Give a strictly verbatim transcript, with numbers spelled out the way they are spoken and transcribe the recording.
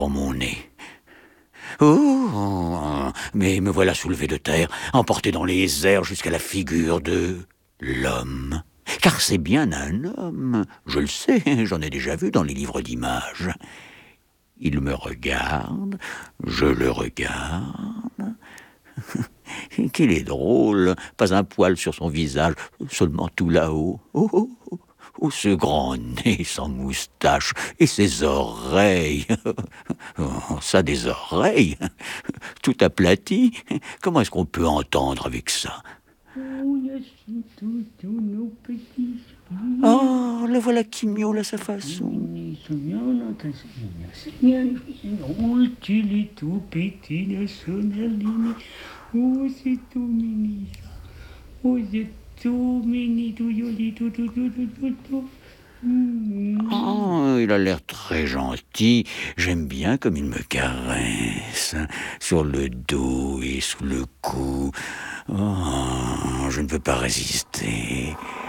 pour mon nez. Oh, mais me voilà soulevé de terre, emporté dans les airs jusqu'à la figure de l'homme. Car c'est bien un homme, je le sais, j'en ai déjà vu dans les livres d'images. Il me regarde, je le regarde. Qu'il est drôle, pas un poil sur son visage, seulement tout là-haut. Oh, oh, oh, oh, ce grand nez sans moustache et ses oreilles. Oh, ça, des oreilles, tout aplati. Comment est-ce qu'on peut entendre avec ça? Oh, le voilà qui miaule à sa façon. Oh, c'est tout mini. Oh, c'est tout mini, tout joli, tout, tout, tout, tout, tout, tout. Oh, il a l'air très gentil. J'aime bien comme il me caresse sur le dos et sous le cou. Oh, je ne peux pas résister.